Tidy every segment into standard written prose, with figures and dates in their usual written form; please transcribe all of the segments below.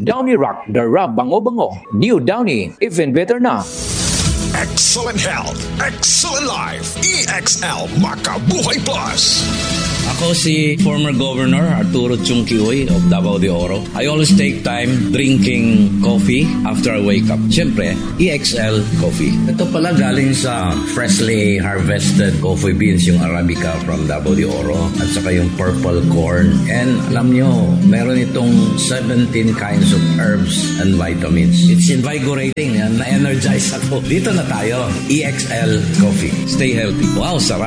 Downy Rock, the rub bango-bango. New Downy, even better na. Excellent health, excellent life. EXL Makabuhay Plus. Ako si former Governor Arturo Chungkihoy of Davao de Oro. I always take time drinking coffee after I wake up. Siyempre, EXL Coffee. Ito pala galing sa freshly harvested coffee beans, yung Arabica from Davao de Oro, at saka yung purple corn. And alam nyo, meron itong 17 kinds of herbs and vitamins. It's invigorating. Na-energize ako. Dito na tayo. EXL Coffee. Stay healthy. Wow, sarap.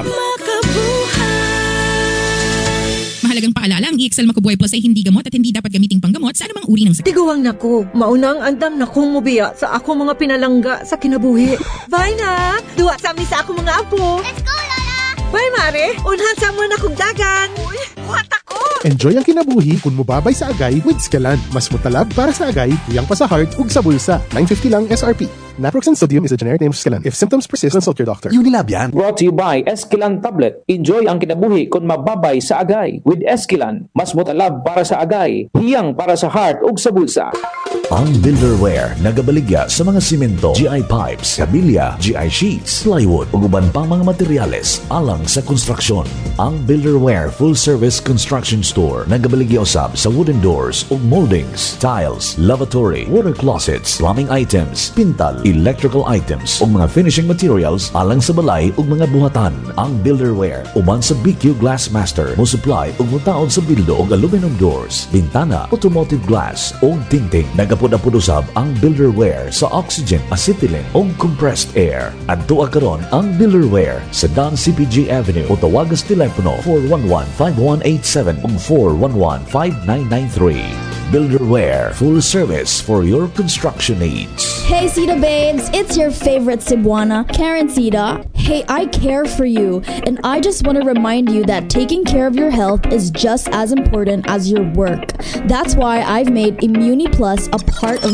Mahalagang paalala, ang EXL Makabuhay Plus ay hindi gamot at hindi dapat gamiting panggamot sa anumang uri ng sakit. Tiguang nako, maunang andam na kong mubiya sa ako mga pinalangga sa kinabuhi. Bye na! Duwa sa amin sa ako mga apo. Let's go, Lola! Bye, Mare! Unhan sa mo na kong dagan. Uy, buhat ako! Enjoy ang kinabuhi kung mubabay sa agay with Esquilan. Mas mutalab para sa agay, tuyang pa sa heart ug sa bulsa. $9.50 lang SRP. Naproxen sodium is a generic name of Esquilan. If symptoms persist, consult your doctor. Unilab yan. Brought to you by Esquilan Tablet. Enjoy ang kinabuhi kung mababay sa agay. With Esquilan, mas mutalab para sa agay, hiyang para sa heart ug sa bulsa. Ang Builderware nagabaligya sa mga simento, GI pipes, kabilya, GI sheets, plywood ug uban pang mga materyales alang sa konstruksyon. Ang Builderware Full Service Construction Store nagabaligya usab sa wooden doors ug moldings, tiles, lavatory, water closets, plumbing items, pintal, electrical items ug mga finishing materials alang sa balay ug mga buhatan. Ang Builderware uban sa BQ Glass Master mo supply ug mutaod sa bildo ug aluminum doors, bintana, automotive glass ug tinting. Nagapod-apod usab ang Builderware sa oxygen, acetylene ug compressed air. Adto karon ang Builderware sa Don CPG Avenue o tawagas telepono 411-5187 ug 411-5993. Builderware, full service for your construction needs. Hey Sita babes, it's your favorite Cebuana, Karen Sita. Hey, I care for you, and I just want to remind you that taking care of your health is just as important as your work. That's why I've made Immuni Plus a part of